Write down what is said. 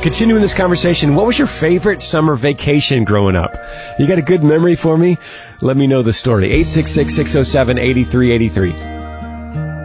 continuing this conversation, what was your favorite summer vacation growing up? You got a good memory for me? Let me know the story. 866-607-8383.